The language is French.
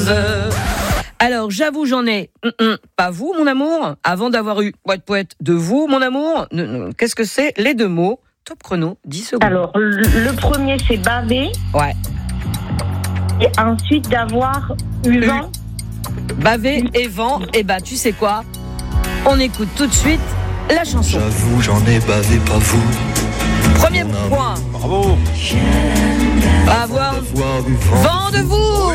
chose. Alors, j'avoue, j'en ai pas vous, mon amour. Avant d'avoir eu poète de vous, mon amour, qu'est-ce que c'est les deux mots? Top chrono, 10 secondes. Alors, le premier, c'est baver. Ouais. Et ensuite, d'avoir eu vent. Baver et vent. Et bah, tu sais quoi? On écoute tout de suite la chanson. J'avoue, j'en ai bavé, pas vous. Premier point. Bravo. Avoir Avoir eu vent vent de vous.